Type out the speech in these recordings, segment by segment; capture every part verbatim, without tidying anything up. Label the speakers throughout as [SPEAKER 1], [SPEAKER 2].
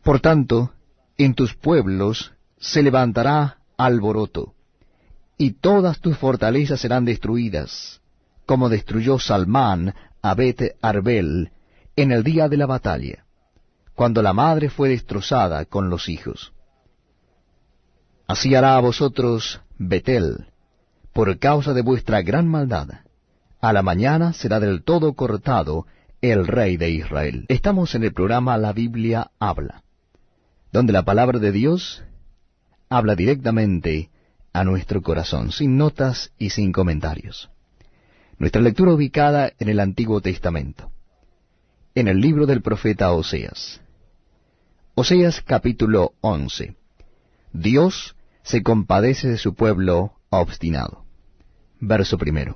[SPEAKER 1] Por tanto, en tus pueblos se levantará alboroto, y todas tus fortalezas serán destruidas, como destruyó Salmán a Bet Arbel en el día de la batalla, cuando la madre fue destrozada con los hijos. Así hará a vosotros Betel, por causa de vuestra gran maldad. A la mañana será del todo cortado el rey de Israel. Estamos en el programa La Biblia Habla, donde la palabra de Dios habla directamente a nuestro corazón, sin notas y sin comentarios. Nuestra lectura ubicada en el Antiguo Testamento, en el libro del profeta Oseas. Oseas capítulo once. Dios se compadece de su pueblo obstinado. Verso primero.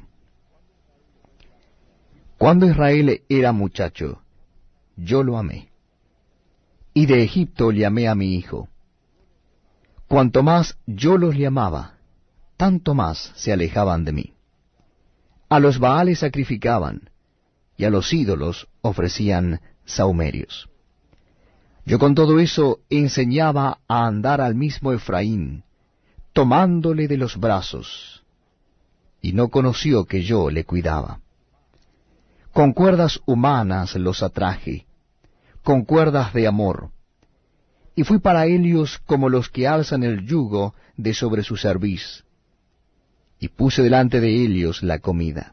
[SPEAKER 1] Cuando Israel era muchacho, yo lo amé, y de Egipto llamé a mi hijo. Cuanto más yo los llamaba, tanto más se alejaban de mí. A los Baales sacrificaban, y a los ídolos ofrecían sahumerios. Yo con todo eso enseñaba a andar al mismo Efraín, tomándole de los brazos, y no conoció que yo le cuidaba. Con cuerdas humanas los atraje, con cuerdas de amor, y fui para ellos como los que alzan el yugo de sobre su cerviz, y puse delante de ellos la comida.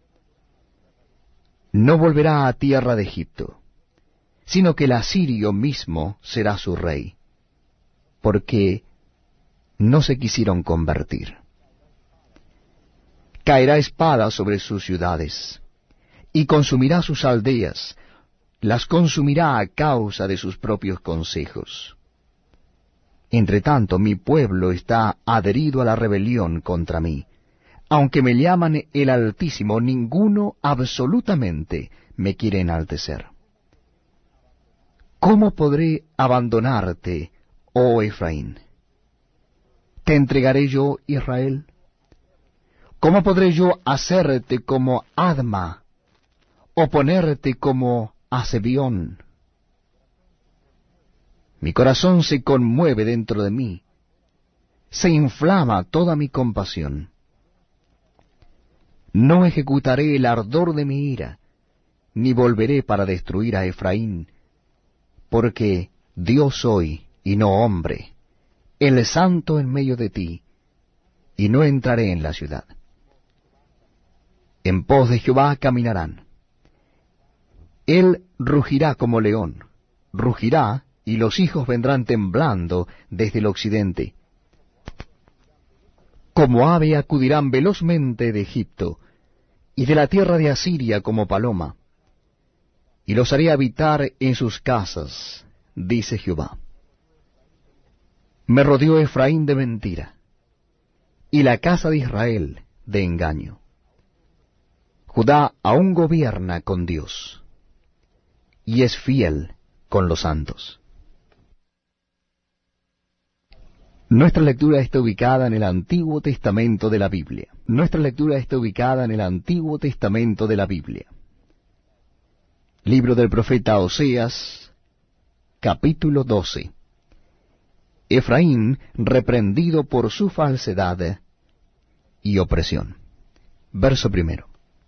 [SPEAKER 1] No volverá a tierra de Egipto, sino que el asirio mismo será su rey, porque no se quisieron convertir. Caerá espada sobre sus ciudades, y consumirá sus aldeas, las consumirá a causa de sus propios consejos. Entre tanto, mi pueblo está adherido a la rebelión contra mí. Aunque me llaman el Altísimo, ninguno absolutamente me quiere enaltecer. ¿Cómo podré abandonarte, oh Efraín? ¿Te entregaré yo, Israel? ¿Cómo podré yo hacerte como Adma, o ponerte como a Zebión? Mi corazón se conmueve dentro de mí, se inflama toda mi compasión. No ejecutaré el ardor de mi ira, ni volveré para destruir a Efraín, porque Dios soy y no hombre, el santo en medio de ti, y no entraré en la ciudad. En pos de Jehová caminarán. Él rugirá como león, rugirá, y los hijos vendrán temblando desde el occidente. Como ave acudirán velozmente de Egipto, y de la tierra de Asiria como paloma, y los haré habitar en sus casas, dice Jehová. Me rodeó Efraín de mentira, y la casa de Israel de engaño. Judá aún gobierna con Dios, y es fiel con los santos. Nuestra lectura está ubicada en el Antiguo Testamento de la Biblia. Nuestra lectura está ubicada en el Antiguo Testamento de la Biblia. Libro del profeta Oseas, capítulo doce. Efraín reprendido por su falsedad y opresión. Verso primero.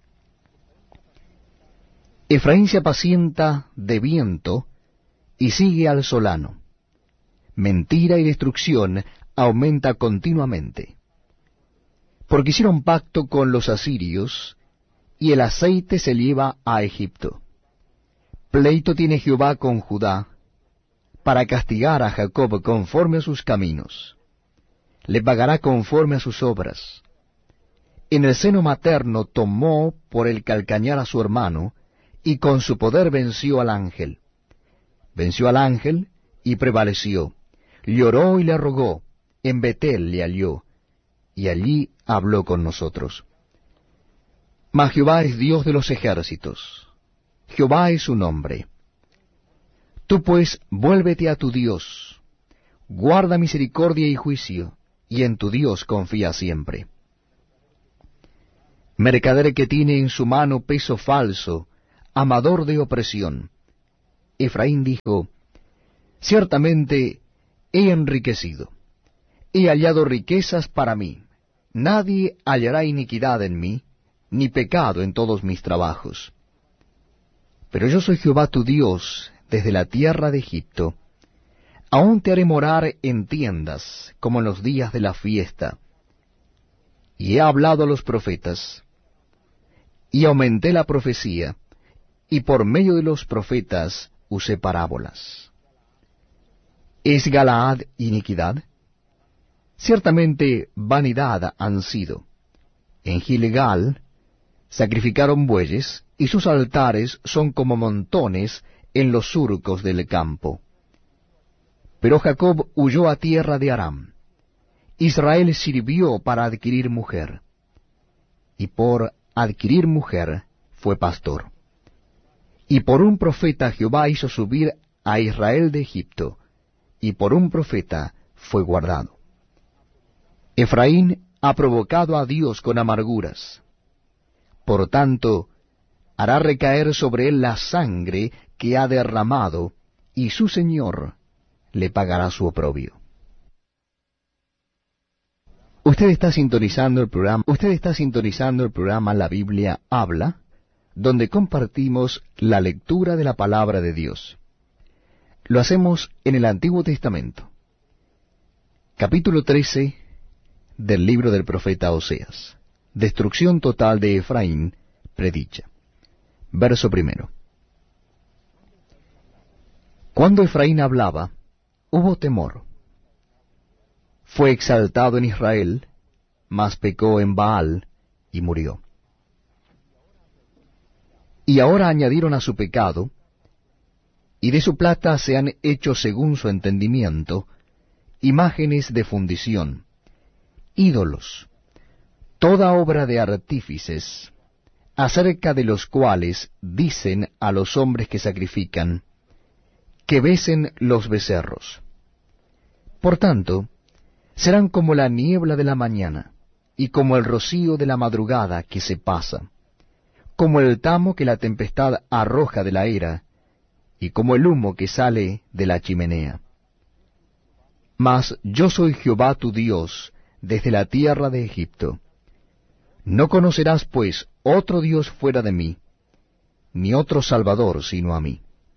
[SPEAKER 1] Efraín se apacienta de viento y sigue al solano. Mentira y destrucción aumenta continuamente. Porque hicieron pacto con los asirios, y el aceite se lleva a Egipto. Pleito tiene Jehová con Judá, para castigar a Jacob conforme a sus caminos. Le pagará conforme a sus obras. En el seno materno tomó por el calcañar a su hermano, y con su poder venció al ángel. Venció al ángel, y prevaleció. Lloró y le rogó, en Betel le halló, y allí habló con nosotros. Mas Jehová es Dios de los ejércitos, Jehová es su nombre. Tú pues vuélvete a tu Dios, guarda misericordia y juicio, y en tu Dios confía siempre. Mercader que tiene en su mano peso falso, amador de opresión. Efraín dijo, Ciertamente he enriquecido, he hallado riquezas para mí. Nadie hallará iniquidad en mí, ni pecado en todos mis trabajos. Pero yo soy Jehová tu Dios desde la tierra de Egipto. Aún te haré morar en tiendas, como en los días de la fiesta. Y he hablado a los profetas, y aumenté la profecía, y por medio de los profetas usé parábolas. ¿Es Galaad iniquidad? Ciertamente vanidad han sido. En Gilgal sacrificaron bueyes, y sus altares son como montones en los surcos del campo. Pero Jacob huyó a tierra de Aram. Israel sirvió para adquirir mujer, y por adquirir mujer fue pastor. Y por un profeta Jehová hizo subir a Israel de Egipto, y por un profeta fue guardado. Efraín ha provocado a Dios con amarguras. Por tanto, hará recaer sobre él la sangre que ha derramado, y su Señor le pagará su oprobio. Usted está sintonizando el programa, usted está sintonizando el programa La Biblia Habla, donde compartimos la lectura de la palabra de Dios. Lo hacemos en el Antiguo Testamento. Capítulo trece del libro del profeta Oseas. Destrucción total de Efraín predicha. Verso primero. Cuando Efraín hablaba, hubo temor. Fue exaltado en Israel, mas pecó en Baal y murió. Y ahora añadieron a su pecado, y de su plata se han hecho según su entendimiento, imágenes de fundición, ídolos, toda obra de artífices, acerca de los cuales dicen a los hombres que sacrifican, que besen los becerros. Por tanto, serán como la niebla de la mañana, y como el rocío de la madrugada que se pasa, como el tamo que la tempestad arroja de la era, y como el humo que sale de la chimenea. Mas yo soy Jehová tu Dios, desde la tierra de Egipto. No conocerás, pues, otro Dios fuera de mí, ni otro Salvador sino a mí.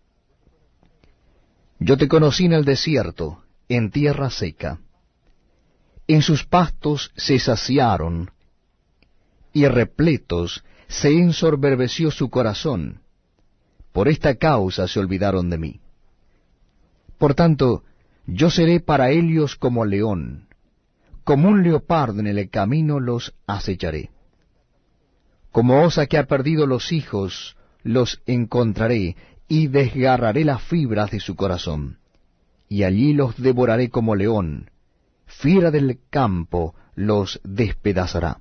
[SPEAKER 1] Yo te conocí en el desierto, en tierra seca. En sus pastos se saciaron, y repletos se ensoberbeció su corazón. Por esta causa se olvidaron de mí. Por tanto, yo seré para ellos como león, como un leopardo en el camino los acecharé. Como osa que ha perdido los hijos, los encontraré, y desgarraré las fibras de su corazón, y allí los devoraré como león, fiera del campo los despedazará.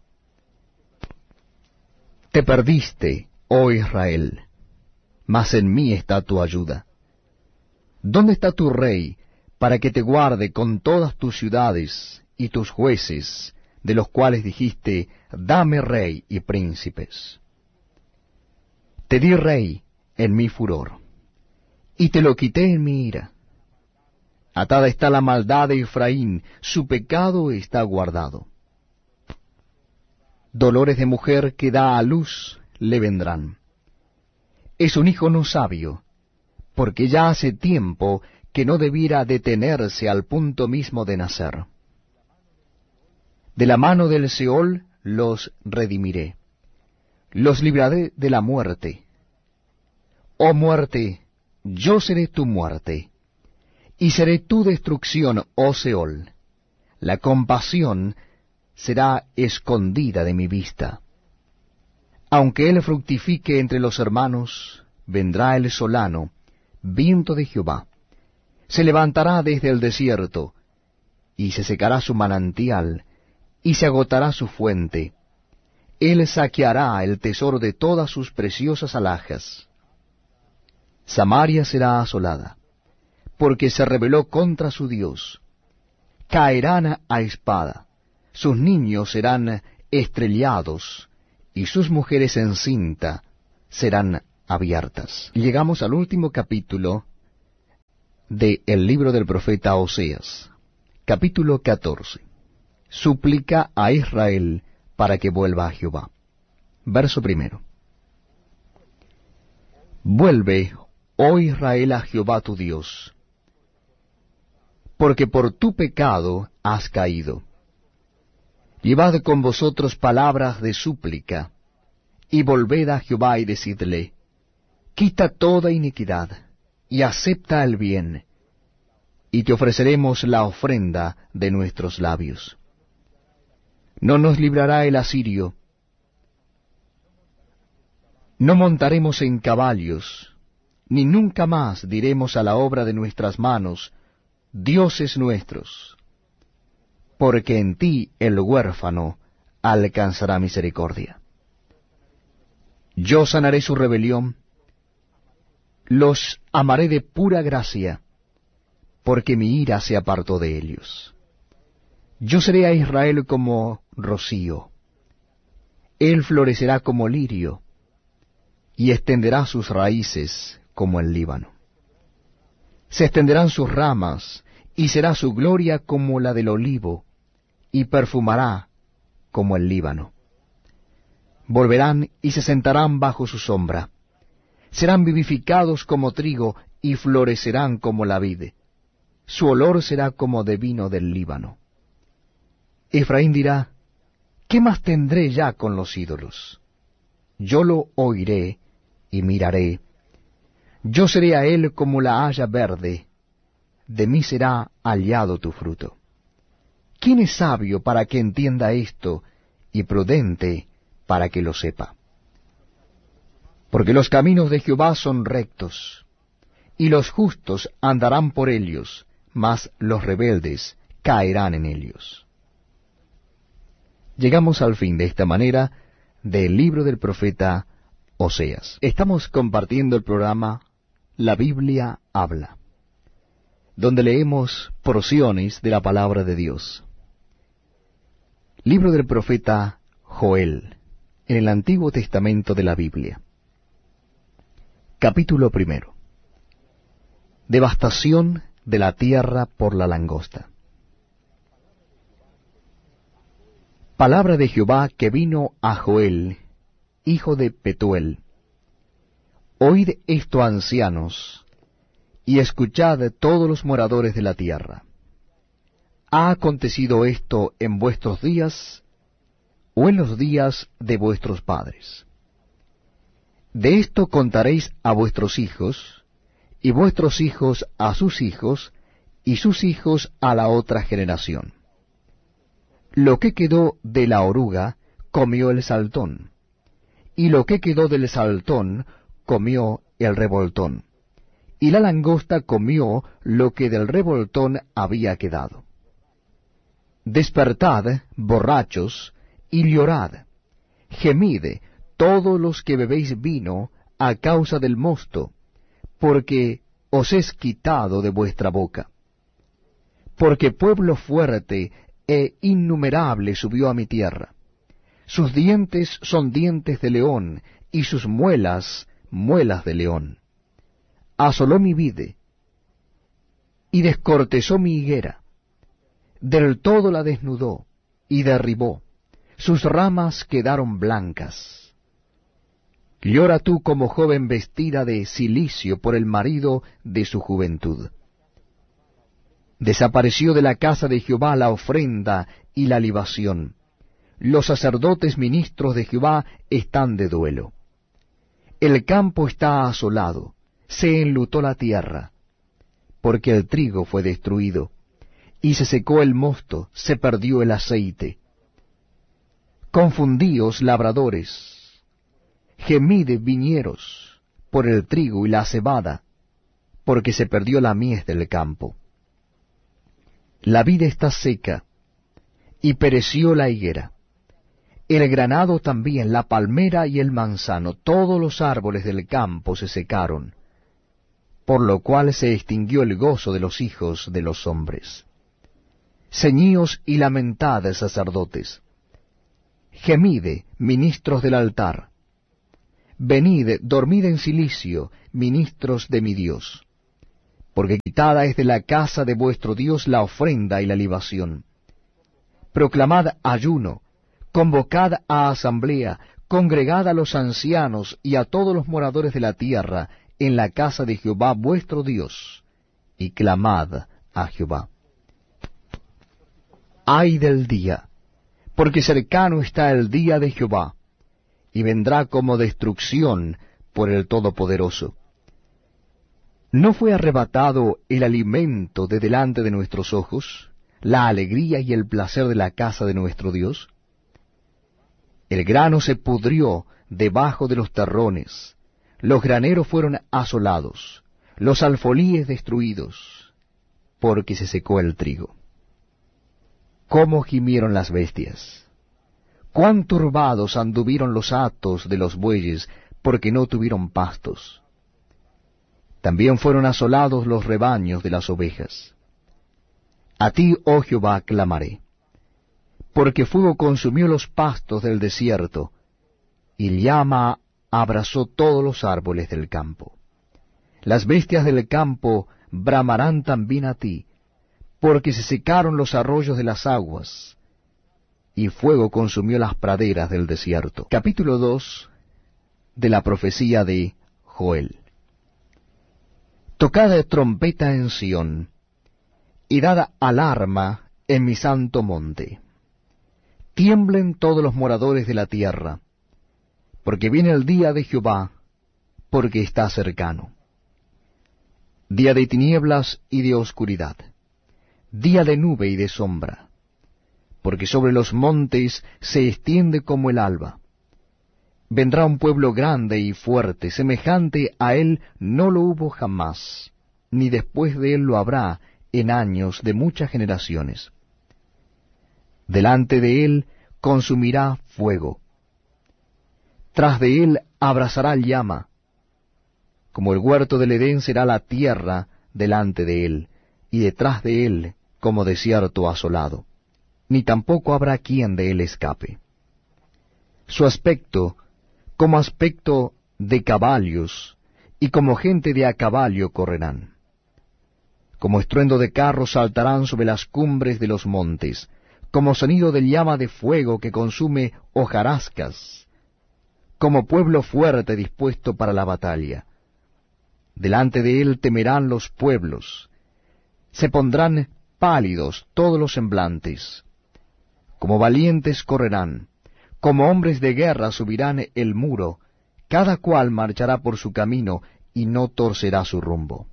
[SPEAKER 1] Te perdiste, oh Israel, mas en mí está tu ayuda. ¿Dónde está tu rey, para que te guarde con todas tus ciudades y tus jueces, de los cuales dijiste, dame rey y príncipes? Te di rey en mi furor, y te lo quité en mi ira. Atada está la maldad de Efraín, su pecado está guardado. Dolores de mujer que da a luz le vendrán. Es un hijo no sabio, porque ya hace tiempo que no debiera detenerse al punto mismo de nacer. De la mano del Seol los redimiré, los libraré de la muerte. Oh muerte, yo seré tu muerte, y seré tu destrucción, oh Seol. La compasión será escondida de mi vista. Aunque él fructifique entre los hermanos, vendrá el solano, viento de Jehová. Se levantará desde el desierto, y se secará su manantial, y se agotará su fuente. Él saqueará el tesoro de todas sus preciosas alhajas. Samaria será asolada, porque se rebeló contra su Dios. Caerán a espada, sus niños serán estrellados, y sus mujeres en cinta serán abiertas. Llegamos al último capítulo de el libro del profeta Oseas, capítulo catorce. Súplica a Israel para que vuelva a Jehová. Verso primero. Vuelve, oh Israel, a Jehová tu Dios, porque por tu pecado has caído. Llevad con vosotros palabras de súplica, y volved a Jehová y decidle, quita toda iniquidad, y acepta el bien, y te ofreceremos la ofrenda de nuestros labios. No nos librará el asirio, no montaremos en caballos, ni nunca más diremos a la obra de nuestras manos, dioses nuestros, porque en ti el huérfano alcanzará misericordia. Yo sanaré su rebelión, los amaré de pura gracia, porque mi ira se apartó de ellos. Yo seré a Israel como rocío, él florecerá como lirio, y extenderá sus raíces como el Líbano. Se extenderán sus ramas, y será su gloria como la del olivo, y perfumará como el Líbano. Volverán y se sentarán bajo su sombra. Serán vivificados como trigo, y florecerán como la vid. Su olor será como de vino del Líbano. Efraín dirá, ¿qué más tendré ya con los ídolos? Yo lo oiré y miraré. Yo seré a él como la haya verde, de mí será hallado tu fruto. ¿Quién es sabio para que entienda esto, y prudente para que lo sepa? Porque los caminos de Jehová son rectos, y los justos andarán por ellos, mas los rebeldes caerán en ellos. Llegamos al fin de esta manera del libro del profeta Oseas. Estamos compartiendo el programa La Biblia habla, donde leemos porciones de la palabra de Dios. Libro del profeta Joel, en el Antiguo Testamento de la Biblia. Capítulo primero. Devastación de la tierra por la langosta. Palabra de Jehová que vino a Joel, hijo de Petuel. Oíd esto, ancianos, y escuchad todos los moradores de la tierra. ¿Ha acontecido esto en vuestros días, o en los días de vuestros padres? De esto contaréis a vuestros hijos, y vuestros hijos a sus hijos, y sus hijos a la otra generación. Lo que quedó de la oruga comió el saltón, y lo que quedó del saltón comió el revoltón, y la langosta comió lo que del revoltón había quedado. Despertad, borrachos, y llorad, gemid todos los que bebéis vino a causa del mosto, porque os es quitado de vuestra boca. Porque pueblo fuerte e innumerable subió a mi tierra. Sus dientes son dientes de león, y sus muelas, muelas de león. Asoló mi vid, y descortezó mi higuera. Del todo la desnudó, y derribó. Sus ramas quedaron blancas. Llora tú como joven vestida de cilicio por el marido de su juventud. Desapareció de la casa de Jehová la ofrenda y la libación. Los sacerdotes ministros de Jehová están de duelo. El campo está asolado, se enlutó la tierra, porque el trigo fue destruido, y se secó el mosto, se perdió el aceite. Confundíos, labradores, gemid, viñeros, por el trigo y la cebada, porque se perdió la mies del campo. La vid está seca, y pereció la higuera. El granado también, la palmera y el manzano, todos los árboles del campo se secaron, por lo cual se extinguió el gozo de los hijos de los hombres. Ceñíos y lamentad, sacerdotes. Gemide, ministros del altar. Venid, dormid en cilicio, ministros de mi Dios. porque quitada es de la casa de vuestro Dios la ofrenda y la libación. Proclamad ayuno, convocad a asamblea, congregad a los ancianos y a todos los moradores de la tierra en la casa de Jehová vuestro Dios, y clamad a Jehová. Ay del día, porque cercano está el día de Jehová, y vendrá como destrucción por el Todopoderoso. ¿No fue arrebatado el alimento de delante de nuestros ojos, la alegría y el placer de la casa de nuestro Dios? El grano se pudrió debajo de los terrones, los graneros fueron asolados, los alfolíes destruidos, porque se secó el trigo. ¿Cómo gimieron las bestias? Cuán turbados anduvieron los hatos de los bueyes, porque no tuvieron pastos. También fueron asolados los rebaños de las ovejas. A ti, oh Jehová, clamaré, porque fuego consumió los pastos del desierto, y llama abrazó todos los árboles del campo. Las bestias del campo bramarán también a ti, porque se secaron los arroyos de las aguas, y fuego consumió las praderas del desierto. Capítulo dos de la profecía de Joel. Tocad trompeta en Sión, y dad alarma en mi santo monte. Tiemblen todos los moradores de la tierra, porque viene el día de Jehová, porque está cercano. Día de tinieblas y de oscuridad, día de nube y de sombra, porque sobre los montes se extiende como el alba. Vendrá un pueblo grande y fuerte, semejante a él no lo hubo jamás, ni después de él lo habrá en años de muchas generaciones. Delante de él consumirá fuego, tras de él abrazará llama, como el huerto del Edén será la tierra delante de él, y detrás de él como desierto asolado, ni tampoco habrá quien de él escape. Su aspecto como aspecto de caballos, y como gente de a caballo correrán. Como estruendo de carros saltarán sobre las cumbres de los montes, como sonido de llama de fuego que consume hojarascas, como pueblo fuerte dispuesto para la batalla. Delante de él temerán los pueblos, se pondrán pálidos todos los semblantes, como valientes correrán, como hombres de guerra subirán el muro, cada cual marchará por su camino y no torcerá su rumbo.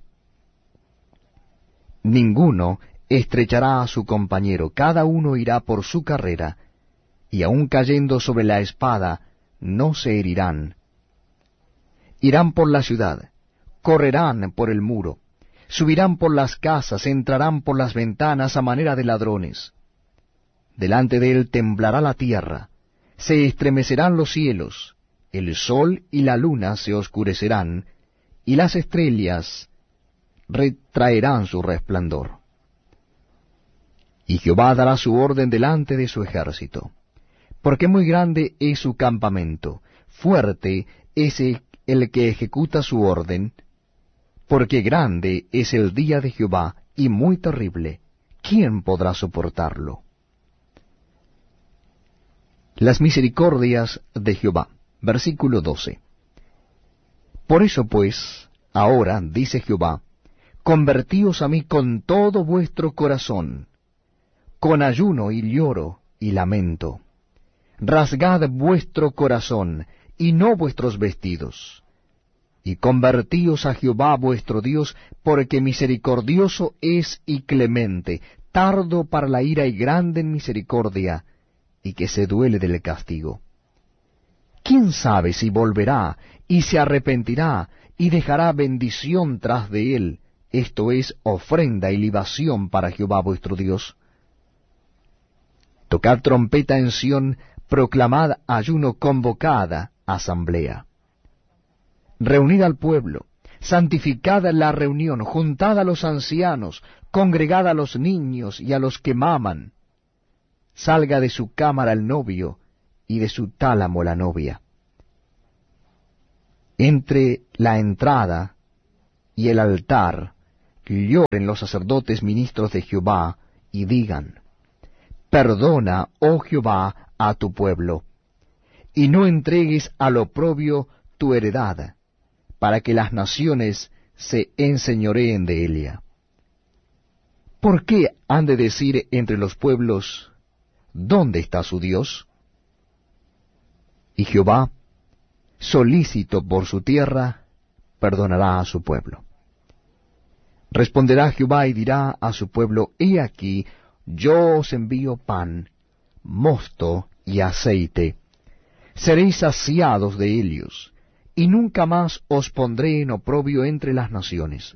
[SPEAKER 1] Ninguno estrechará a su compañero, cada uno irá por su carrera, y aun cayendo sobre la espada, no se herirán. Irán por la ciudad, correrán por el muro, subirán por las casas, entrarán por las ventanas a manera de ladrones. Delante de él temblará la tierra, se estremecerán los cielos, el sol y la luna se oscurecerán, y las estrellas retraerán su resplandor. Y Jehová dará su orden delante de su ejército, porque muy grande es su campamento, fuerte es el que ejecuta su orden, porque grande es el día de Jehová, y muy terrible, ¿quién podrá soportarlo? Las misericordias de Jehová. Versículo doce. Por eso pues, ahora, dice Jehová, convertíos a mí con todo vuestro corazón, con ayuno y lloro y lamento. Rasgad vuestro corazón, y no vuestros vestidos, y convertíos a Jehová vuestro Dios, porque misericordioso es y clemente, tardo para la ira y grande en misericordia, y que se duele del castigo. ¿Quién sabe si volverá, y se arrepentirá, y dejará bendición tras de él, esto es, ofrenda y libación para Jehová vuestro Dios? Tocad trompeta en Sión, proclamad ayuno, convocada asamblea. Reunid al pueblo, santificad la reunión, juntad a los ancianos, congregad a los niños y a los que maman. Salga de su cámara el novio, y de su tálamo la novia. Entre la entrada y el altar lloren los sacerdotes ministros de Jehová, y digan, perdona, oh Jehová, a tu pueblo, y no entregues al oprobio tu heredad, para que las naciones se enseñoreen de ella. ¿Por qué han de decir entre los pueblos, ¿dónde está su Dios? Y Jehová, solícito por su tierra, perdonará a su pueblo. Responderá Jehová y dirá a su pueblo, he aquí, yo os envío pan, mosto y aceite. Seréis saciados de ellos, y nunca más os pondré en oprobio entre las naciones.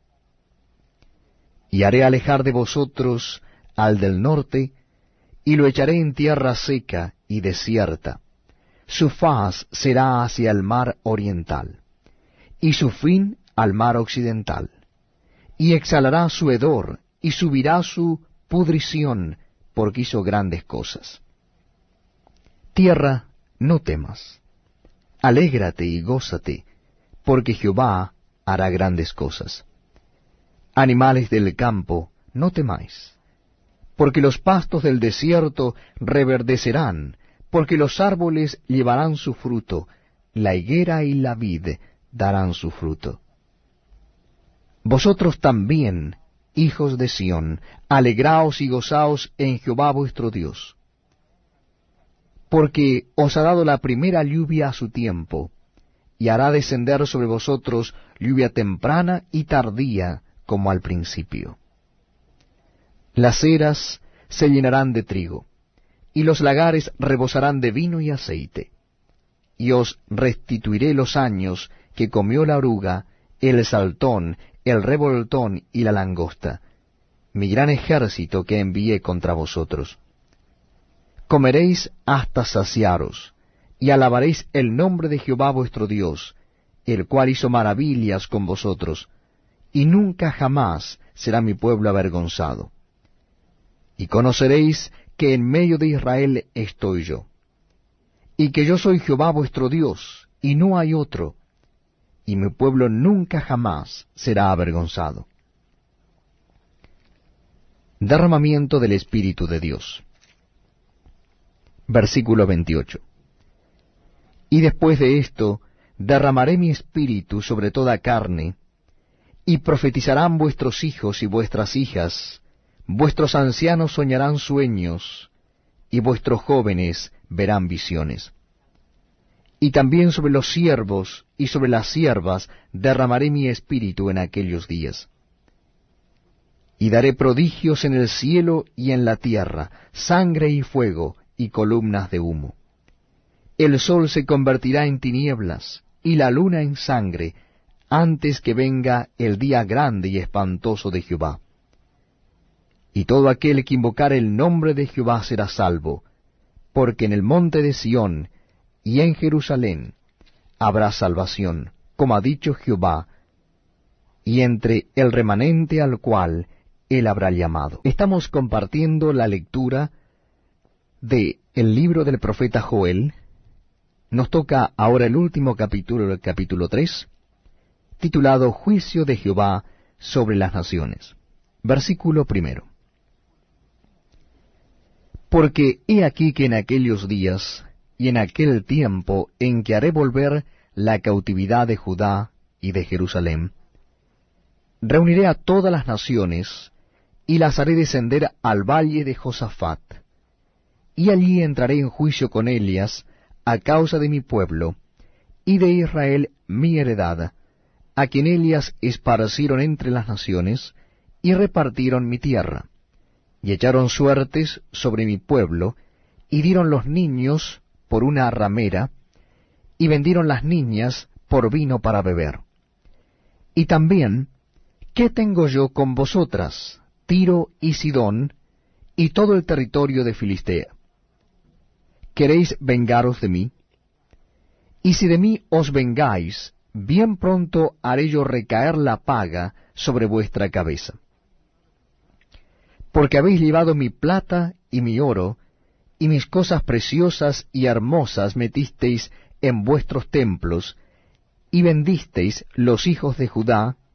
[SPEAKER 1] Y haré alejar de vosotros al del norte, y lo echaré en tierra seca y desierta. Su faz será hacia el mar oriental, y su fin al mar occidental. Y exhalará su hedor, y subirá su pudrición, porque hizo grandes cosas. Tierra, no temas. Alégrate y gózate, porque Jehová hará grandes cosas. Animales del campo, no temáis, porque los pastos del desierto reverdecerán, porque los árboles llevarán su fruto, la higuera y la vid darán su fruto. Vosotros también, hijos de Sión, alegraos y gozaos en Jehová vuestro Dios, porque os ha dado la primera lluvia a su tiempo, y hará descender sobre vosotros lluvia temprana y tardía, como al principio. Las eras se llenarán de trigo, y los lagares rebosarán de vino y aceite. Y os restituiré los años que comió la oruga, el saltón, el revoltón y la langosta, mi gran ejército que envié contra vosotros. Comeréis hasta saciaros, y alabaréis el nombre de Jehová vuestro Dios, el cual hizo maravillas con vosotros, y nunca jamás será mi pueblo avergonzado. Y conoceréis que en medio de Israel estoy yo, y que yo soy Jehová vuestro Dios, y no hay otro, y mi pueblo nunca jamás será avergonzado. Derramamiento del Espíritu de Dios. Versículo veintiocho. Y después de esto, derramaré mi espíritu sobre toda carne, y profetizarán vuestros hijos y vuestras hijas, vuestros ancianos soñarán sueños, y vuestros jóvenes verán visiones. Y también sobre los siervos y sobre las siervas derramaré mi espíritu en aquellos días. Y daré prodigios en el cielo y en la tierra, sangre y fuego, y columnas de humo. El sol se convertirá en tinieblas, y la luna en sangre, antes que venga el día grande y espantoso de Jehová. Y todo aquel que invocare el nombre de Jehová será salvo, porque en el monte de Sión y en Jerusalén habrá salvación, como ha dicho Jehová, y entre el remanente al cual él habrá llamado. Estamos compartiendo la lectura de el libro del profeta Joel. Nos toca ahora el último capítulo, el capítulo tres, titulado Juicio de Jehová sobre las naciones. Versículo primero. Porque he aquí que en aquellos días y en aquel tiempo en que haré volver la cautividad de Judá y de Jerusalén, reuniré a todas las naciones y las haré descender al valle de Josafat, y allí entraré en juicio con ellas a causa de mi pueblo, y de Israel mi heredad, a quien ellas esparcieron entre las naciones, y repartieron mi tierra, y echaron suertes sobre mi pueblo, y dieron los niños por una ramera, y vendieron las niñas por vino para beber. Y también, ¿qué tengo yo con vosotras, Tiro y Sidón, y todo el territorio de Filistea? ¿Queréis vengaros de mí? Y si de mí os vengáis, bien pronto haré yo recaer la paga sobre vuestra cabeza. Porque habéis llevado mi plata y mi oro, y mis cosas preciosas y hermosas metisteis en vuestros templos, y vendisteis los hijos de Judá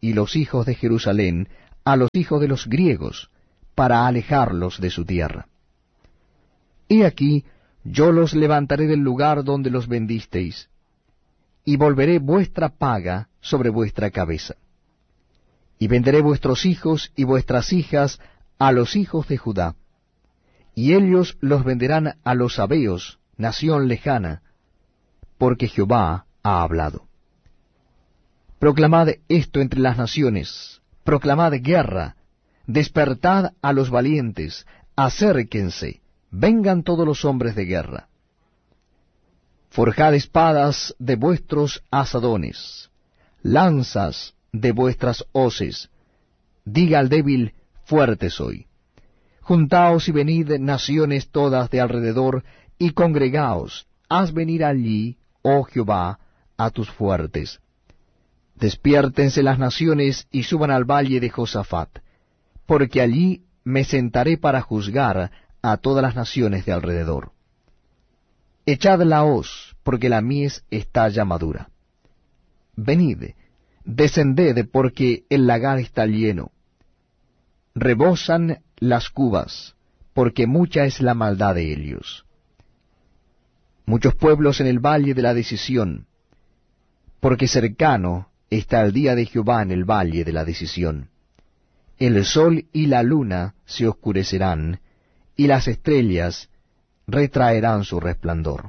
[SPEAKER 1] y los hijos de Jerusalén a los hijos de los griegos, para alejarlos de su tierra. He aquí, yo los levantaré del lugar donde los vendisteis, y volveré vuestra paga sobre vuestra cabeza. Y venderé vuestros hijos y vuestras hijas a los hijos de Judá, y ellos los venderán a los sabeos, nación lejana, porque Jehová ha hablado. Proclamad esto entre las naciones, proclamad guerra, despertad a los valientes, acérquense, vengan todos los hombres de guerra. Forjad espadas de vuestros asadones, lanzas de vuestras hoces, diga al débil, fuerte soy. Juntaos y venid, naciones todas de alrededor, y congregaos, haz venir allí, oh Jehová, a tus fuertes. Despiértense las naciones y suban al valle de Josafat, porque allí me sentaré para juzgar a todas las naciones de alrededor. Echad la hoz, porque la mies está ya madura. Venid, descended, porque el lagar está lleno. Rebosan las cubas, porque mucha es la maldad de ellos. Muchos pueblos en el valle de la decisión, porque cercano está el día de Jehová en el valle de la decisión. El sol y la luna se oscurecerán, y las estrellas retraerán su resplandor.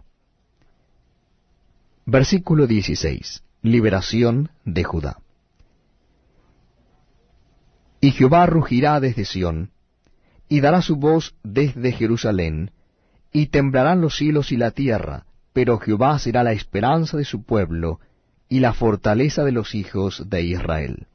[SPEAKER 1] Versículo dieciséis. Liberación de Judá. Y Jehová rugirá desde Sión, y dará su voz desde Jerusalén, y temblarán los cielos y la tierra, pero Jehová será la esperanza de su pueblo, y la fortaleza de los hijos de Israel.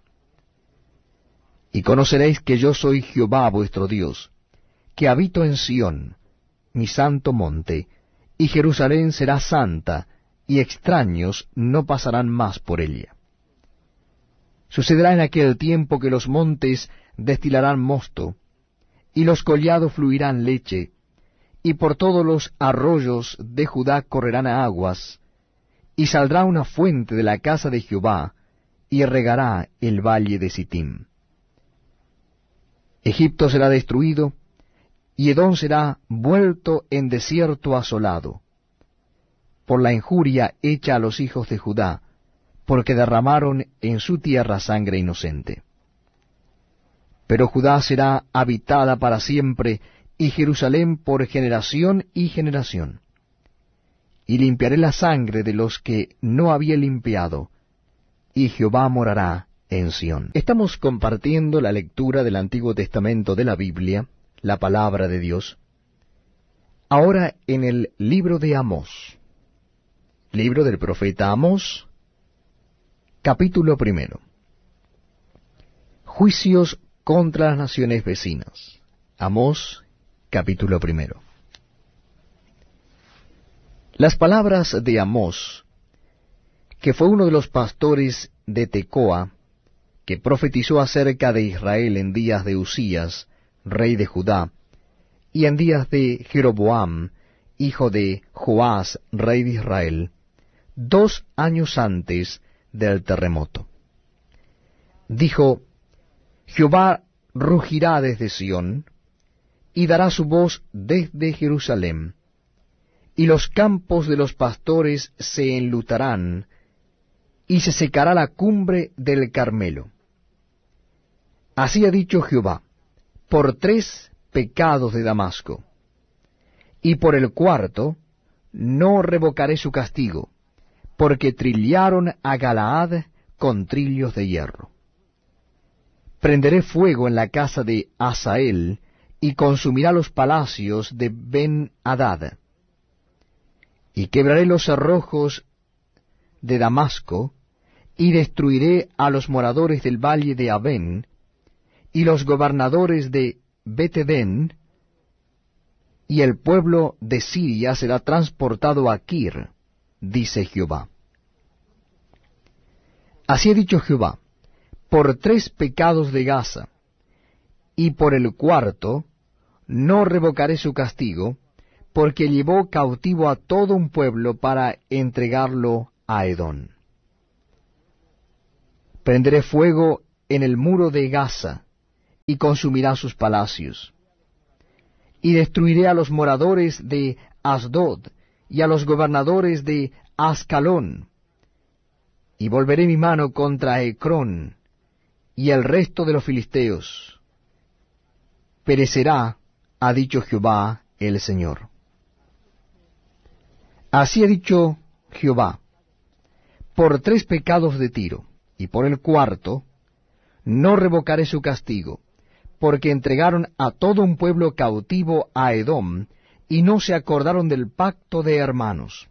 [SPEAKER 1] Y conoceréis que yo soy Jehová vuestro Dios, que habito en Sión, mi santo monte, y Jerusalén será santa, y extraños no pasarán más por ella. Sucederá en aquel tiempo que los montes destilarán mosto, y los collados fluirán leche, y por todos los arroyos de Judá correrán aguas, y saldrá una fuente de la casa de Jehová, y regará el valle de Sittim. Egipto será destruido, y Edom será vuelto en desierto asolado, por la injuria hecha a los hijos de Judá, porque derramaron en su tierra sangre inocente. Pero Judá será habitada para siempre, y Jerusalén por generación y generación. Y limpiaré la sangre de los que no había limpiado, y Jehová morará en Sión. Estamos compartiendo la lectura del Antiguo Testamento de la Biblia, la palabra de Dios, ahora en el libro de Amós, libro del profeta Amós, capítulo primero. Juicios contra las naciones vecinas. Amós, capítulo primero. Las palabras de Amós, que fue uno de los pastores de Tecoa, que profetizó acerca de Israel en días de Usías, rey de Judá, y en días de Jeroboam, hijo de Joás, rey de Israel, dos años antes del terremoto. Dijo, Jehová rugirá desde Sión, y dará su voz desde Jerusalén, y los campos de los pastores se enlutarán, y se secará la cumbre del Carmelo. Así ha dicho Jehová, por tres pecados de Damasco, y por el cuarto no revocaré su castigo, porque trillaron a Galaad con trillos de hierro. Prenderé fuego en la casa de Hazael, y consumirá los palacios de Ben-Hadad. Y quebraré los cerrojos de Damasco, y destruiré a los moradores del valle de Abén, y los gobernadores de Betedén, y el pueblo de Siria será transportado a Kir, dice Jehová. Así ha dicho Jehová, por tres pecados de Gaza, y por el cuarto no revocaré su castigo, porque llevó cautivo a todo un pueblo para entregarlo a Edom. Prenderé fuego en el muro de Gaza, y consumirá sus palacios. Y destruiré a los moradores de Asdod, y a los gobernadores de Ascalón, y volveré mi mano contra Ecrón, y el resto de los filisteos. Perecerá, ha dicho Jehová el Señor. Así ha dicho Jehová: por tres pecados de Tiro, y por el cuarto, no revocaré su castigo, porque entregaron a todo un pueblo cautivo a Edom, y no se acordaron del pacto de hermanos.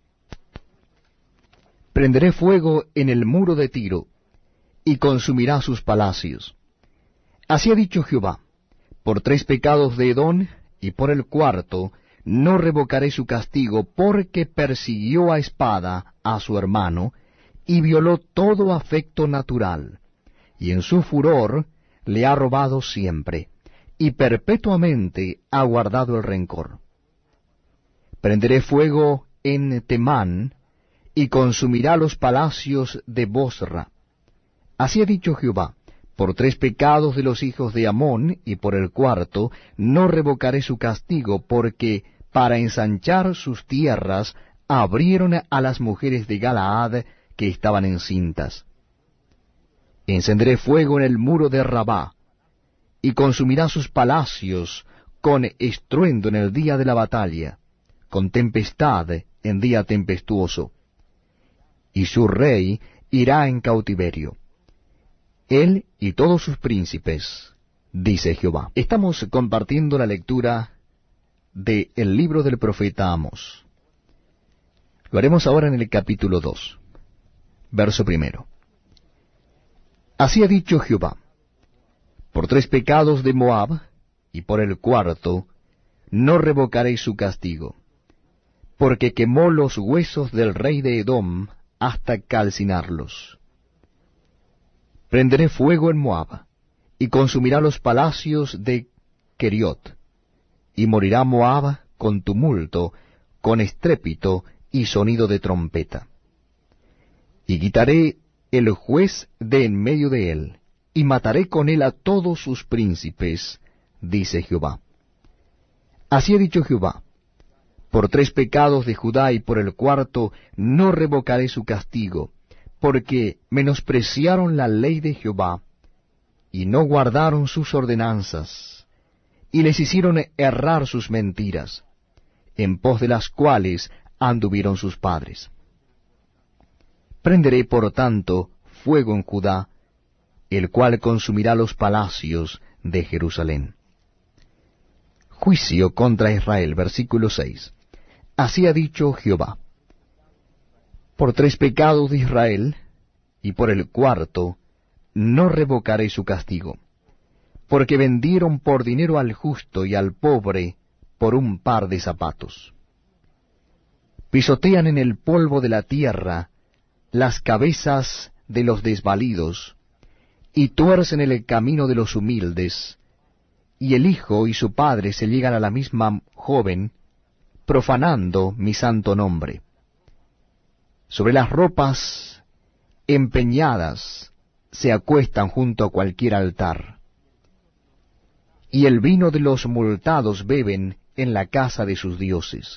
[SPEAKER 1] Prenderé fuego en el muro de Tiro, y consumirá sus palacios. Así ha dicho Jehová: por tres pecados de Edom, y por el cuarto, no revocaré su castigo, porque persiguió a espada a su hermano, y violó todo afecto natural, y en su furor le ha robado siempre, y perpetuamente ha guardado el rencor. Prenderé fuego en Temán, y consumirá los palacios de Bosra. Así ha dicho Jehová: por tres pecados de los hijos de Amón, y por el cuarto, no revocaré su castigo, porque para ensanchar sus tierras abrieron a las mujeres de Galaad que estaban encintas. Encenderé fuego en el muro de Rabá, y consumirá sus palacios con estruendo en el día de la batalla, con tempestad en día tempestuoso. Y su rey irá en cautiverio, él y todos sus príncipes, dice Jehová. Estamos compartiendo la lectura del libro del profeta Amós. Lo haremos ahora en el capítulo dos, verso primero. Así ha dicho Jehová: por tres pecados de Moab, y por el cuarto, no revocaré su castigo, porque quemó los huesos del rey de Edom hasta calcinarlos. Prenderé fuego en Moab, y consumirá los palacios de Keriot, y morirá Moab con tumulto, con estrépito y sonido de trompeta. Y quitaré el juez de en medio de él, y mataré con él a todos sus príncipes, dice Jehová. Así ha dicho Jehová: por tres pecados de Judá, y por el cuarto, no revocaré su castigo, porque menospreciaron la ley de Jehová, y no guardaron sus ordenanzas, y les hicieron errar sus mentiras, en pos de las cuales anduvieron sus padres. Prenderé, por tanto, fuego en Judá, el cual consumirá los palacios de Jerusalén. Juicio contra Israel, versículo seis. Así ha dicho Jehová: por tres pecados de Israel, y por el cuarto, no revocaré su castigo, porque vendieron por dinero al justo y al pobre por un par de zapatos. Pisotean en el polvo de la tierra las cabezas de los desvalidos, y tuercen el camino de los humildes, y el hijo y su padre se llegan a la misma joven, profanando mi santo nombre. Sobre las ropas empeñadas se acuestan junto a cualquier altar, y el vino de los multados beben en la casa de sus dioses.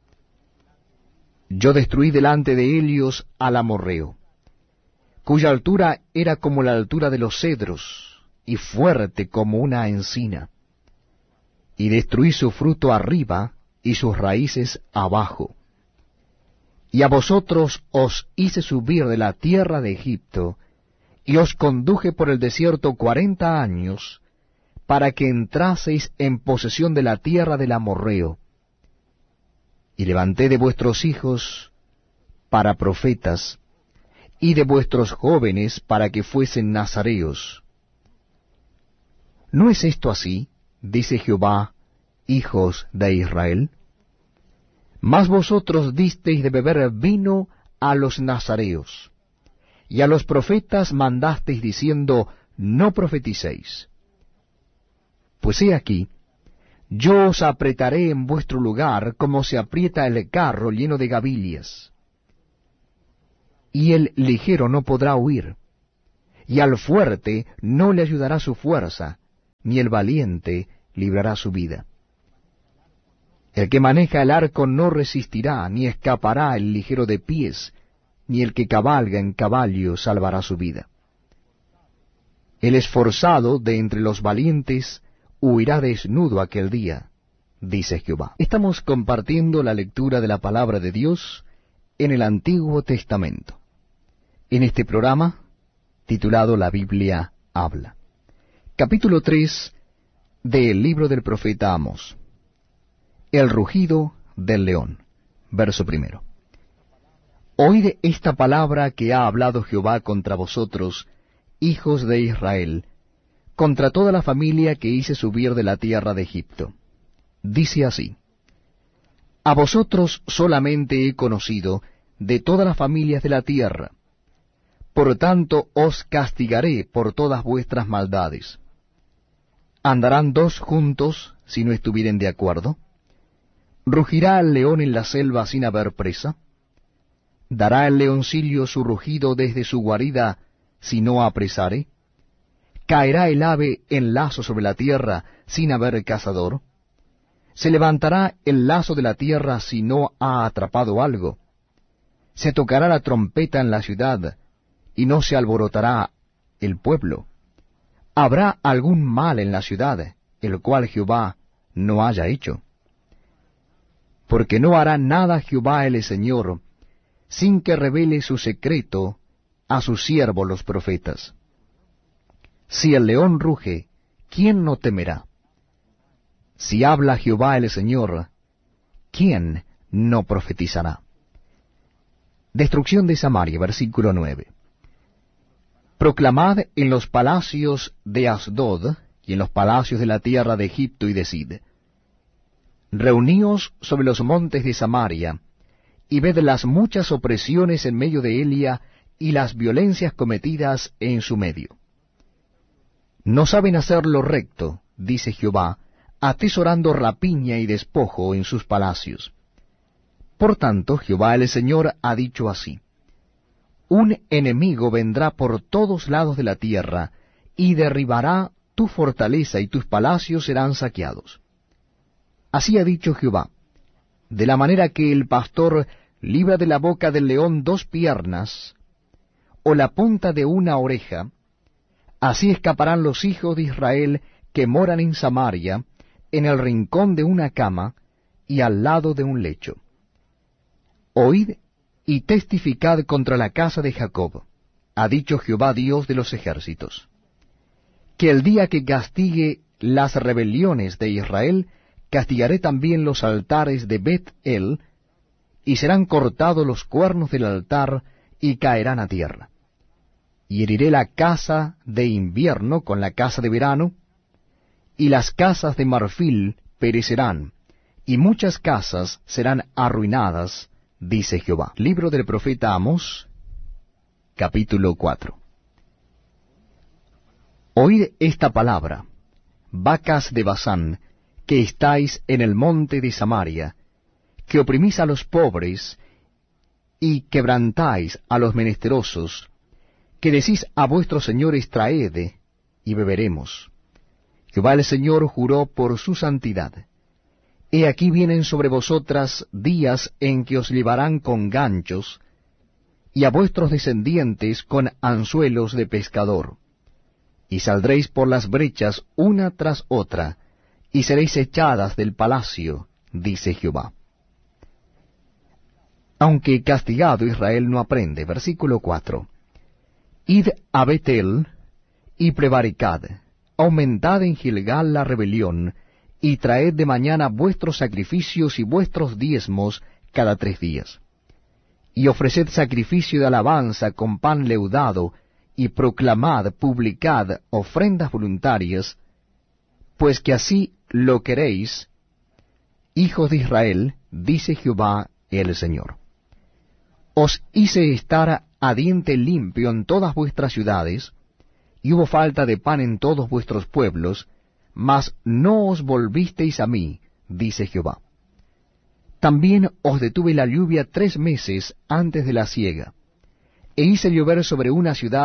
[SPEAKER 1] Yo destruí delante de ellos al amorreo, cuya altura era como la altura de los cedros, y fuerte como una encina, y destruí su fruto arriba, y sus raíces abajo. Y a vosotros os hice subir de la tierra de Egipto, y os conduje por el desierto cuarenta años, para que entraseis en posesión de la tierra del amorreo. Y levanté de vuestros hijos para profetas, y de vuestros jóvenes para que fuesen nazareos. ¿No es esto así, dice Jehová, hijos de Israel? Mas vosotros disteis de beber vino a los nazareos, y a los profetas mandasteis diciendo, no profeticéis. Pues he aquí, yo os apretaré en vuestro lugar como se aprieta el carro lleno de gavillas, y el ligero no podrá huir, y al fuerte no le ayudará su fuerza, ni el valiente librará su vida. El que maneja el arco no resistirá, ni escapará el ligero de pies, ni el que cabalga en caballo salvará su vida. El esforzado de entre los valientes huirá desnudo aquel día, dice Jehová. Estamos compartiendo la lectura de la palabra de Dios en el Antiguo Testamento, en este programa titulado La Biblia habla. Capítulo tres del libro del profeta Amós. El rugido del león. Verso primero. Oíd esta palabra que ha hablado Jehová contra vosotros, hijos de Israel, contra toda la familia que hice subir de la tierra de Egipto. Dice así: A vosotros solamente he conocido de todas las familias de la tierra, por tanto os castigaré por todas vuestras maldades. ¿Andarán dos juntos si no estuvieren de acuerdo? ¿Rugirá el león en la selva sin haber presa? ¿Dará el leoncillo su rugido desde su guarida si no apresare? ¿Caerá el ave en lazo sobre la tierra sin haber cazador? ¿Se levantará el lazo de la tierra si no ha atrapado algo? ¿Se tocará la trompeta en la ciudad y no se alborotará el pueblo? ¿Habrá algún mal en la ciudad, el cual Jehová no haya hecho? Porque no hará nada Jehová el Señor, sin que revele su secreto a sus siervos los profetas. Si el león ruge, ¿quién no temerá? Si habla Jehová el Señor, ¿quién no profetizará? Destrucción de Samaria, versículo nueve. Proclamad en los palacios de Asdod y en los palacios de la tierra de Egipto y decid: Reuníos sobre los montes de Samaria, y ved las muchas opresiones en medio de Elia, y las violencias cometidas en su medio. No saben hacer lo recto, dice Jehová, atesorando rapiña y despojo en sus palacios. Por tanto, Jehová el Señor ha dicho así: Un enemigo vendrá por todos lados de la tierra, y derribará tu fortaleza, y tus palacios serán saqueados. Así ha dicho Jehová: de la manera que el pastor libra de la boca del león dos piernas, o la punta de una oreja, así escaparán los hijos de Israel que moran en Samaria, en el rincón de una cama, y al lado de un lecho. Oíd y testificad contra la casa de Jacob, ha dicho Jehová Dios de los ejércitos, que el día que castigue las rebeliones de Israel, castigaré también los altares de Bet-el, y serán cortados los cuernos del altar, y caerán a tierra. Y heriré la casa de invierno con la casa de verano, y las casas de marfil perecerán, y muchas casas serán arruinadas, dice Jehová. Libro del profeta Amós, capítulo cuatro. Oíd esta palabra, vacas de Basán, que estáis en el monte de Samaria, que oprimís a los pobres, y quebrantáis a los menesterosos, que decís a vuestros señores: traed, y beberemos. Jehová el Señor juró por su santidad: He aquí vienen sobre vosotras días en que os llevarán con ganchos, y a vuestros descendientes con anzuelos de pescador, y saldréis por las brechas una tras otra, y seréis echadas del palacio, dice Jehová. Aunque castigado Israel no aprende. Versículo cuatro. Id a Betel, y prevaricad, aumentad en Gilgal la rebelión, y traed de mañana vuestros sacrificios y vuestros diezmos cada tres días. Y ofreced sacrificio de alabanza con pan leudado, y proclamad, publicad ofrendas voluntarias, pues que así lo queréis, hijos de Israel, dice Jehová el Señor. Os hice estar a diente limpio en todas vuestras ciudades, y hubo falta de pan en todos vuestros pueblos, mas no os volvisteis a mí, dice Jehová. También os detuve la lluvia tres meses antes de la siega, e hice llover sobre una ciudad,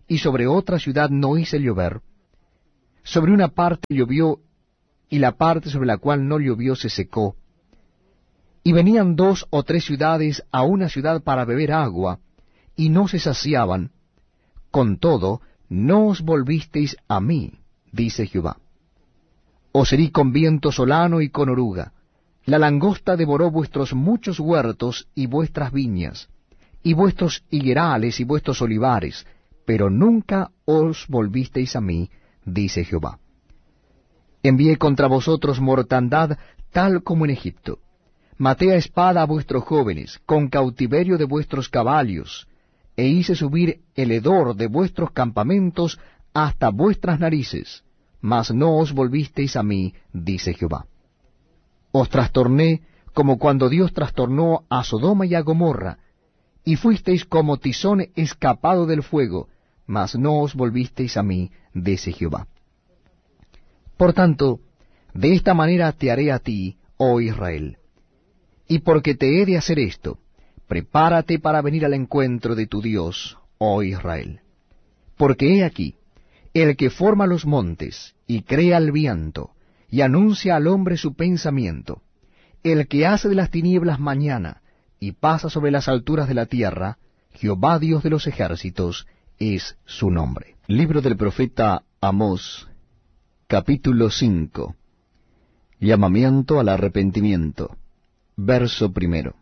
[SPEAKER 1] y sobre otra ciudad no hice llover? Sobre una parte llovió, y la parte sobre la cual no llovió se secó. Y venían dos o tres ciudades a una ciudad para beber agua, y no se saciaban. Con todo, no os volvisteis a mí, dice Jehová. Os herí con viento solano y con oruga. La langosta devoró vuestros muchos huertos y vuestras viñas, y vuestros higuerales y vuestros olivares, pero nunca os volvisteis a mí, dice Jehová. Envié contra vosotros mortandad tal como en Egipto. Maté a espada a vuestros jóvenes, con cautiverio de vuestros caballos, e hice subir el hedor de vuestros campamentos hasta vuestras narices, mas no os volvisteis a mí, dice Jehová. Os trastorné como cuando Dios trastornó a Sodoma y a Gomorra, y fuisteis como tizón escapado del fuego, mas no os volvisteis a mí, dice Jehová. Por tanto, de esta manera te haré a ti, oh Israel. Y porque te he de hacer esto, prepárate para venir al encuentro de tu Dios, oh Israel. Porque he aquí, el que forma los montes, y crea el viento, y anuncia al hombre su pensamiento, el que hace de las tinieblas mañana, y pasa sobre las alturas de la tierra, Jehová Dios de los ejércitos, es su nombre. Libro del profeta Amós, capítulo cinco. Llamamiento al arrepentimiento. Verso primero.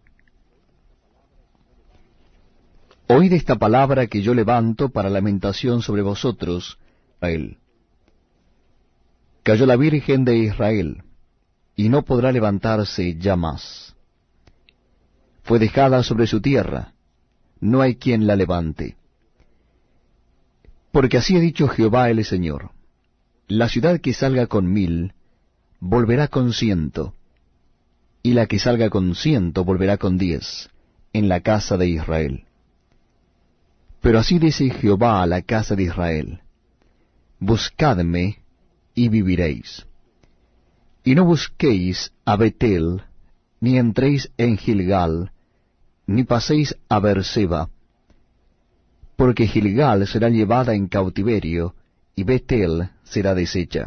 [SPEAKER 1] Oíd esta palabra que yo levanto para lamentación sobre vosotros, Israel. Cayó la Virgen de Israel, y no podrá levantarse ya más. Fue dejada sobre su tierra, no hay quien la levante. Porque así ha dicho Jehová el Señor: la ciudad que salga con mil, volverá con ciento, y la que salga con ciento volverá con diez, en la casa de Israel. Pero así dice Jehová a la casa de Israel: buscadme, y viviréis. Y no busquéis a Betel, ni entréis en Gilgal, ni paséis a Beerseba, porque Gilgal será llevada en cautiverio, y Betel será deshecha.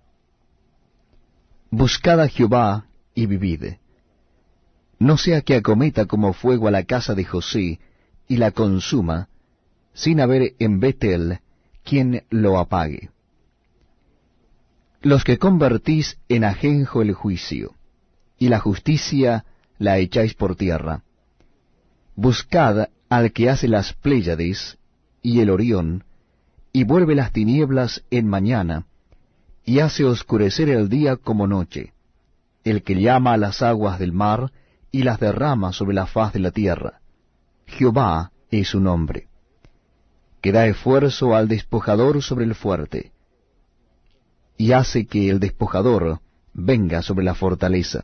[SPEAKER 1] Buscad a Jehová, y vivid. No sea que acometa como fuego a la casa de José, y la consuma, sin haber en Betel quien lo apague. Los que convertís en ajenjo el juicio, y la justicia la echáis por tierra. Buscad al que hace las Pléyades y el Orión, y vuelve las tinieblas en mañana, y hace oscurecer el día como noche, el que llama a las aguas del mar, y las derrama sobre la faz de la tierra. Jehová es su nombre, que da esfuerzo al despojador sobre el fuerte, y hace que el despojador venga sobre la fortaleza.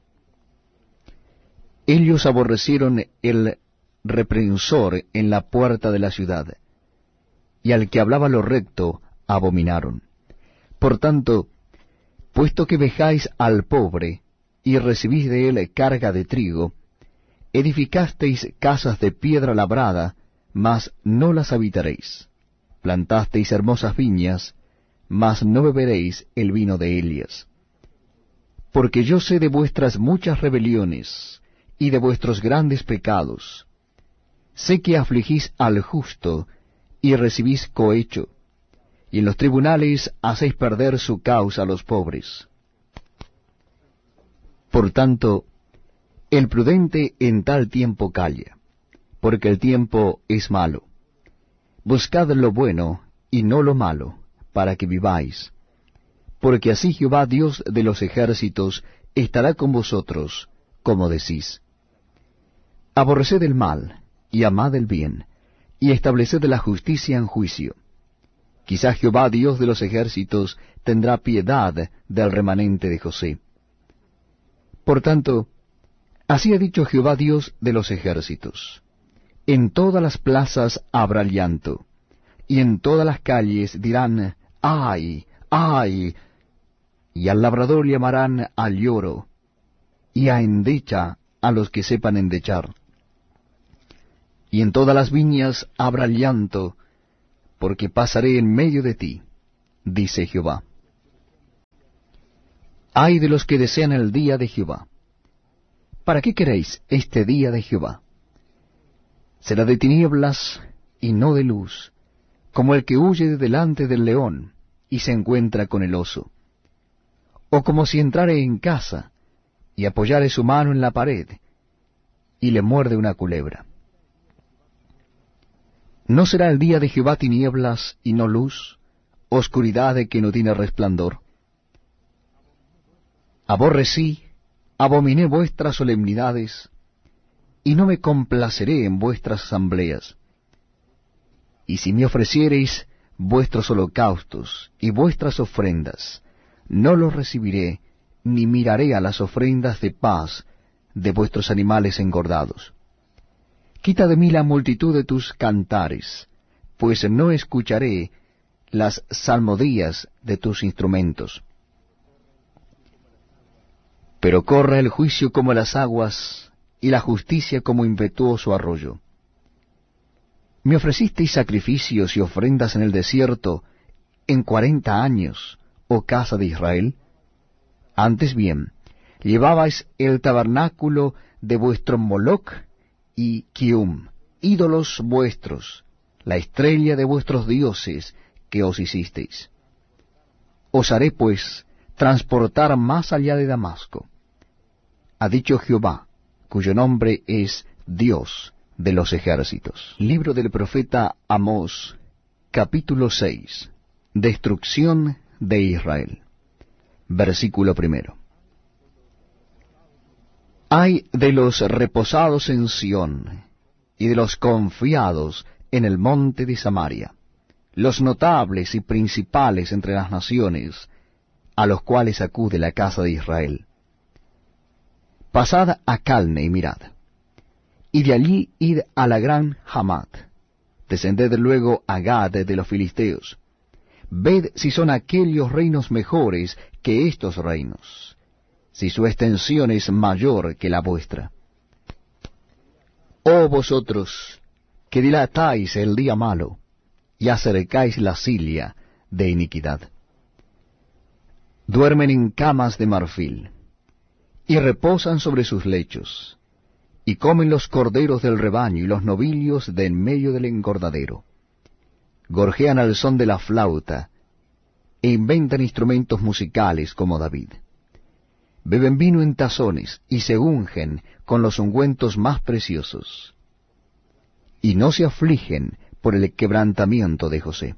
[SPEAKER 1] Ellos aborrecieron el reprensor en la puerta de la ciudad, y al que hablaba lo recto abominaron. Por tanto, puesto que vejáis al pobre, y recibís de él carga de trigo, edificasteis casas de piedra labrada, mas no las habitaréis. Plantasteis hermosas viñas, mas no beberéis el vino de ellas. Porque yo sé de vuestras muchas rebeliones, y de vuestros grandes pecados. Sé que afligís al justo, y recibís cohecho, y en los tribunales hacéis perder su causa a los pobres. Por tanto, el prudente en tal tiempo calla, porque el tiempo es malo. Buscad lo bueno, y no lo malo, para que viváis. Porque así Jehová Dios de los ejércitos estará con vosotros, como decís. Aborreced el mal, y amad el bien, y estableced la justicia en juicio. Quizá Jehová Dios de los ejércitos tendrá piedad del remanente de José. Por tanto, así ha dicho Jehová Dios de los ejércitos: en todas las plazas habrá llanto, y en todas las calles dirán: ¡ay, ay! Y al labrador llamarán al lloro, y a endecha a los que sepan endechar. Y en todas las viñas habrá llanto, porque pasaré en medio de ti, dice Jehová. Ay de los que desean el día de Jehová. ¿Para qué queréis este día de Jehová? Será de tinieblas y no de luz, como el que huye de delante del león y se encuentra con el oso, o como si entrare en casa y apoyare su mano en la pared y le muerde una culebra. ¿No será el día de Jehová tinieblas y no luz, oscuridad de que no tiene resplandor? Aborrecí, abominé vuestras solemnidades, y no me complaceré en vuestras asambleas. Y si me ofreciereis vuestros holocaustos y vuestras ofrendas, no los recibiré, ni miraré a las ofrendas de paz de vuestros animales engordados. Quita de mí la multitud de tus cantares, pues no escucharé las salmodías de tus instrumentos. Pero corra el juicio como las aguas, y la justicia como impetuoso arroyo. Me ofrecisteis sacrificios y ofrendas en el desierto en cuarenta años, oh casa de Israel. Antes bien, llevabais el tabernáculo de vuestro Moloc y Kium, ídolos vuestros, la estrella de vuestros dioses que os hicisteis. Os haré, pues, transportar más allá de Damasco, ha dicho Jehová, cuyo nombre es Dios de los ejércitos. Libro del profeta Amós, capítulo seis. Destrucción de Israel. Versículo primero. Ay de los reposados en Sión, y de los confiados en el monte de Samaria, los notables y principales entre las naciones, a los cuales acude la casa de Israel. Pasad a Calne y mirad, y de allí id a la gran Hamat, descended luego a Gad de los filisteos, ved si son aquellos reinos mejores que estos reinos, si su extensión es mayor que la vuestra. Oh vosotros, que dilatáis el día malo, y acercáis la silla de iniquidad. Duermen en camas de marfil, y reposan sobre sus lechos, y comen los corderos del rebaño y los novillos de en medio del engordadero. Gorjean al son de la flauta, e inventan instrumentos musicales como David. Beben vino en tazones, y se ungen con los ungüentos más preciosos. Y no se afligen por el quebrantamiento de José.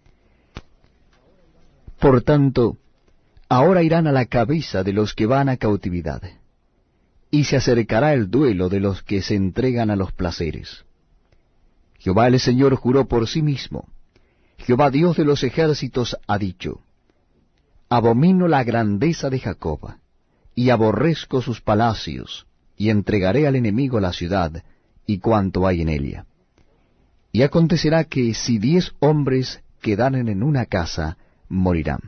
[SPEAKER 1] Por tanto, ahora irán a la cabeza de los que van a cautividad, y se acercará el duelo de los que se entregan a los placeres. Jehová el Señor juró por sí mismo, Jehová Dios de los ejércitos ha dicho, abomino la grandeza de Jacob, y aborrezco sus palacios, y entregaré al enemigo la ciudad, y cuanto hay en ella. Y acontecerá que si diez hombres quedaren en una casa, morirán.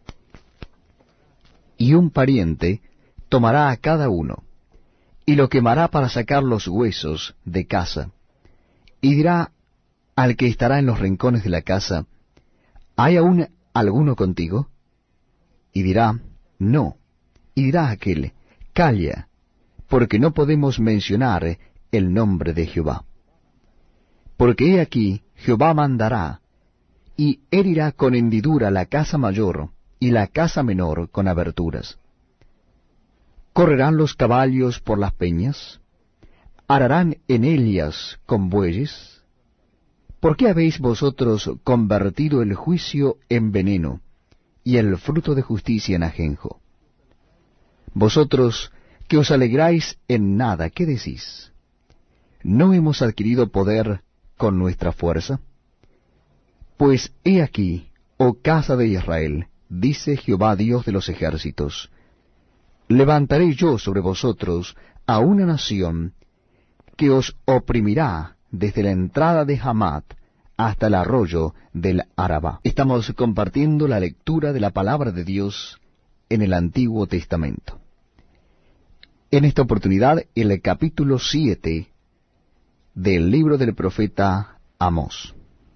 [SPEAKER 1] Y un pariente tomará a cada uno, y lo quemará para sacar los huesos de casa, y dirá al que estará en los rincones de la casa, ¿hay aún alguno contigo? Y dirá, no. Y dirá aquel, calla, porque no podemos mencionar el nombre de Jehová. Porque he aquí, Jehová mandará, y herirá con hendidura la casa mayor, y la casa menor con aberturas. ¿Correrán los caballos por las peñas? ¿Ararán en ellas con bueyes? ¿Por qué habéis vosotros convertido el juicio en veneno, y el fruto de justicia en ajenjo? Vosotros que os alegráis en nada, ¿qué decís? ¿No hemos adquirido poder con nuestra fuerza? Pues he aquí, oh casa de Israel, dice Jehová Dios de los ejércitos, levantaré yo sobre vosotros a una nación que os oprimirá desde la entrada de Hamat hasta el arroyo del Arabá. Estamos compartiendo la lectura de la palabra de Dios en el Antiguo Testamento. En esta oportunidad, el capítulo siete del libro del profeta Amós.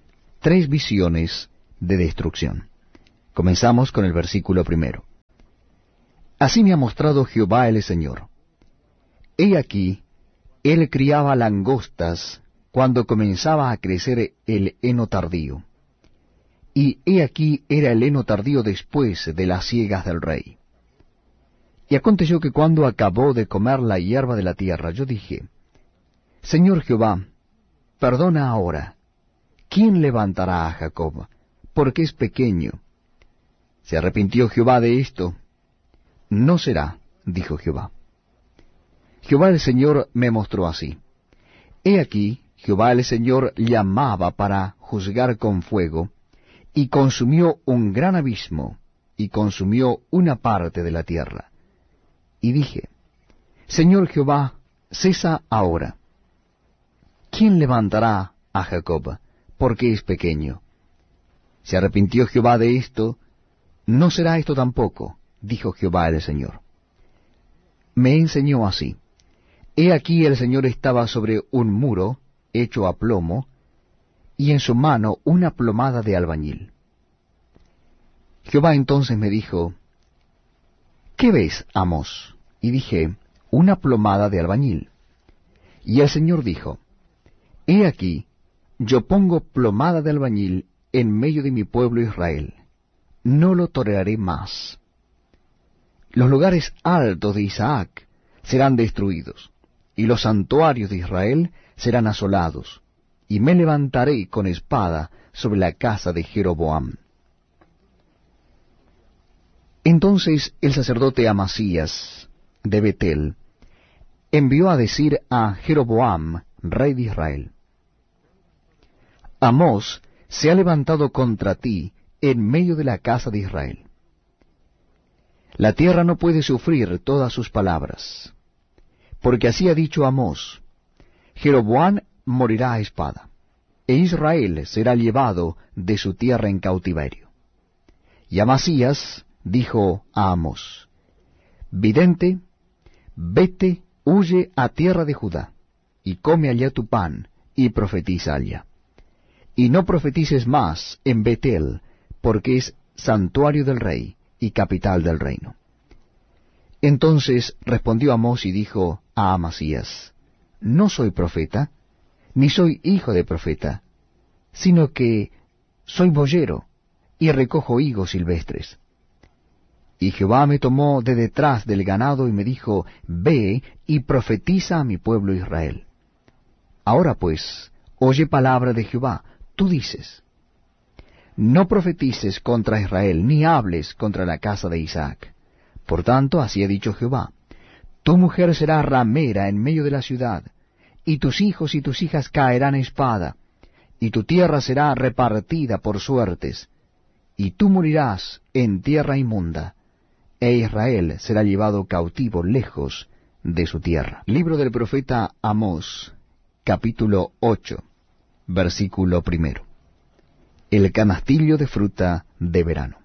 [SPEAKER 1] tres visiones de destrucción. Comenzamos con el versículo primero. Así me ha mostrado Jehová el Señor. He aquí, él criaba langostas cuando comenzaba a crecer el heno tardío. Y he aquí era el heno tardío después de las siegas del rey. Y aconteció que cuando acabó de comer la hierba de la tierra, yo dije, Señor Jehová, perdona ahora. ¿Quién levantará a Jacob? Porque es pequeño. ¿Se arrepintió Jehová de esto? No será, dijo Jehová. Jehová el Señor me mostró así. He aquí, Jehová el Señor llamaba para juzgar con fuego, y consumió un gran abismo, y consumió una parte de la tierra. Y dije, Señor Jehová, cesa ahora. ¿Quién levantará a Jacob? Porque es pequeño. ¿Se arrepintió Jehová de esto? No será esto tampoco, dijo Jehová el Señor. Me enseñó así. He aquí el Señor estaba sobre un muro hecho a plomo, y en su mano una plomada de albañil. Jehová entonces me dijo, ¿qué ves, Amós? Y dije, una plomada de albañil. Y el Señor dijo, He aquí, yo pongo plomada de albañil en medio de mi pueblo Israel. No lo toleraré más. Los lugares altos de Isaac serán destruidos, y los santuarios de Israel serán asolados, y me levantaré con espada sobre la casa de Jeroboam. Entonces el sacerdote Amasías de Betel envió a decir a Jeroboam, rey de Israel, Amós se ha levantado contra ti en medio de la casa de Israel. La tierra no puede sufrir todas sus palabras, porque así ha dicho Amós, Jeroboam morirá a espada, e Israel será llevado de su tierra en cautiverio. Y Amasías dijo a Amós, Vidente, vete, huye a tierra de Judá, y come allá tu pan, y profetiza allá. Y no profetices más en Betel, porque es santuario del rey y capital del reino. Entonces respondió Amós y dijo a Amasías, No soy profeta, ni soy hijo de profeta, sino que soy boyero, y recojo higos silvestres. Y Jehová me tomó de detrás del ganado y me dijo, Ve y profetiza a mi pueblo Israel. Ahora pues, oye palabra de Jehová. Tú dices, no profetices contra Israel, ni hables contra la casa de Isaac. Por tanto, así ha dicho Jehová, tu mujer será ramera en medio de la ciudad, y tus hijos y tus hijas caerán a espada, y tu tierra será repartida por suertes, y tú morirás en tierra inmunda, e Israel será llevado cautivo lejos de su tierra. Libro del profeta Amós, capítulo ocho. Versículo primero. El canastillo de fruta de verano.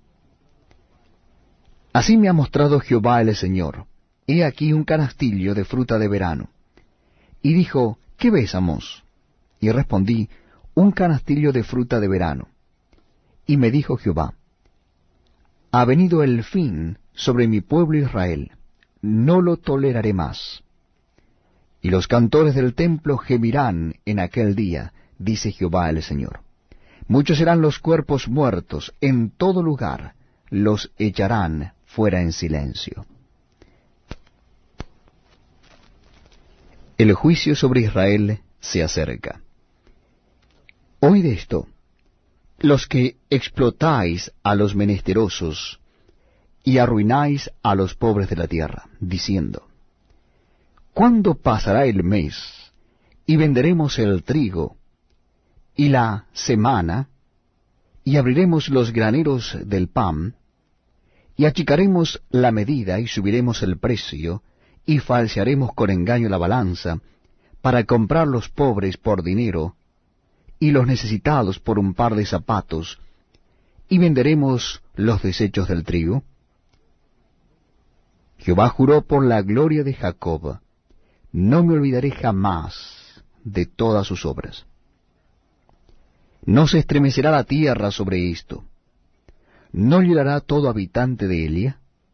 [SPEAKER 1] Así me ha mostrado Jehová el Señor. He aquí un canastillo de fruta de verano. Y dijo, ¿qué ves, Amós? Y respondí, un canastillo de fruta de verano. Y me dijo Jehová, ha venido el fin sobre mi pueblo Israel, no lo toleraré más. Y los cantores del templo gemirán en aquel día, dice Jehová el Señor. Muchos serán los cuerpos muertos, en todo lugar los echarán fuera en silencio. El juicio sobre Israel se acerca. Oíd esto, los que explotáis a los menesterosos y arruináis a los pobres de la tierra, diciendo, ¿cuándo pasará el mes y venderemos el trigo y la semana, y abriremos los graneros del pan, y achicaremos la medida, y subiremos el precio, y falsearemos con engaño la balanza, para comprar los pobres por dinero, y los necesitados por un par de zapatos, y venderemos los desechos del trigo? Jehová juró por la gloria de Jacob, no me olvidaré jamás de todas sus obras. ¿No se estremecerá la tierra sobre esto? ¿No llorará todo habitante de Elia?